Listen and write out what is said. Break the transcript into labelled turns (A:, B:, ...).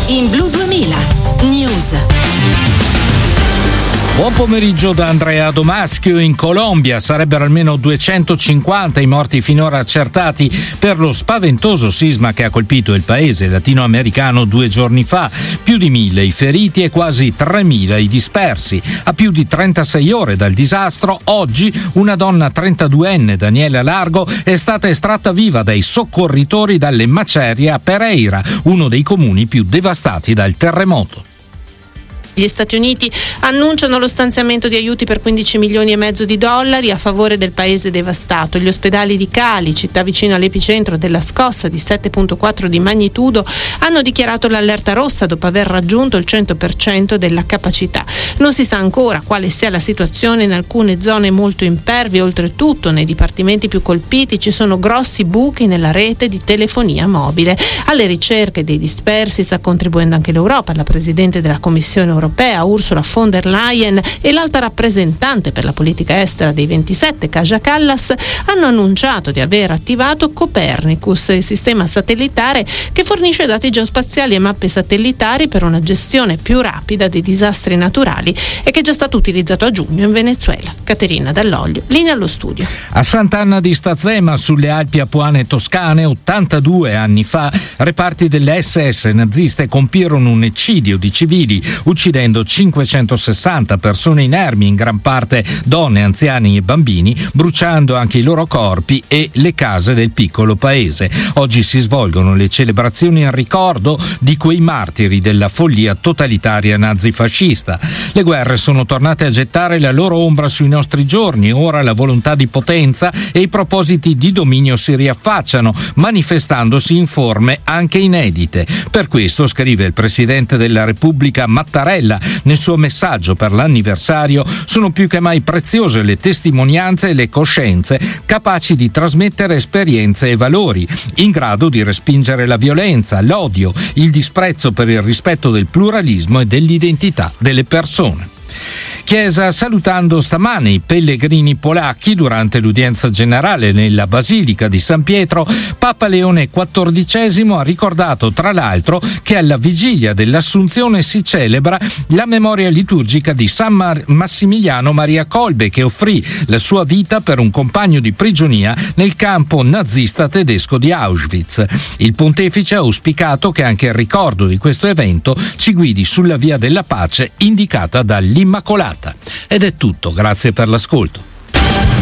A: in Blu 2000 News.
B: Buon pomeriggio da Andrea Domaschio. In Colombia sarebbero almeno 250 i morti finora accertati per lo spaventoso sisma che ha colpito il paese latinoamericano 2 giorni fa. Più di 1.000 i feriti e quasi 3.000 i dispersi. A più di 36 ore dal disastro, oggi una donna 32enne, Daniela Largo, è stata estratta viva dai soccorritori dalle macerie a Pereira, uno dei comuni più devastati dal terremoto.
C: Gli Stati Uniti annunciano lo stanziamento di aiuti per 15 milioni e mezzo di dollari a favore del paese devastato. Gli ospedali di Cali, città vicino all'epicentro della scossa di 7,4 di magnitudo, hanno dichiarato l'allerta rossa dopo aver raggiunto il 100% della capacità. Non si sa ancora quale sia la situazione in alcune zone molto impervie. Oltretutto, nei dipartimenti più colpiti ci sono grossi buchi nella rete di telefonia mobile. Alle ricerche dei dispersi sta contribuendo anche l'Europa. La Presidente della Commissione europea, Ursula von der Leyen, e l'alta rappresentante per la politica estera dei 27, Kaja Kallas, hanno annunciato di aver attivato Copernicus, il sistema satellitare che fornisce dati geospaziali e mappe satellitari per una gestione più rapida dei disastri naturali e che è già stato utilizzato a giugno in Venezuela. Caterina Dall'Oglio, linea allo studio.
B: A Sant'Anna di Stazzema, sulle Alpi Apuane toscane, 82 anni fa, reparti delle SS naziste compirono un eccidio di civili, uccidendo 560 persone inermi, in gran parte donne, anziani e bambini, bruciando anche i loro corpi e le case del piccolo paese. Oggi si svolgono le celebrazioni in ricordo di quei martiri della follia totalitaria nazifascista. Le guerre sono tornate a gettare la loro ombra sui nostri giorni. Ora la volontà di potenza e i propositi di dominio si riaffacciano, manifestandosi in forme anche inedite. Per questo, scrive il Presidente della Repubblica Mattarella nel suo messaggio per l'anniversario, sono più che mai preziose le testimonianze e le coscienze capaci di trasmettere esperienze e valori, in grado di respingere la violenza, l'odio, il disprezzo per il rispetto del pluralismo e dell'identità delle persone. Chiesa salutando stamane i pellegrini polacchi durante l'udienza generale nella Basilica di San Pietro. Papa Leone XIV ha ricordato tra l'altro che alla vigilia dell'Assunzione si celebra la memoria liturgica di San Massimiliano Maria Kolbe, che offrì la sua vita per un compagno di prigionia nel campo nazista tedesco di Auschwitz. Il pontefice ha auspicato che anche il ricordo di questo evento ci guidi sulla via della pace indicata dall'Immacolata. Ed è tutto, grazie per l'ascolto.